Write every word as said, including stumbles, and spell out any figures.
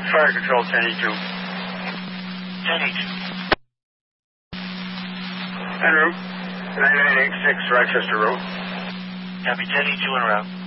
Fire Control, ten E two. ten E two. En route. nine nine eight six Rochester Road. Copy, ten E two en route.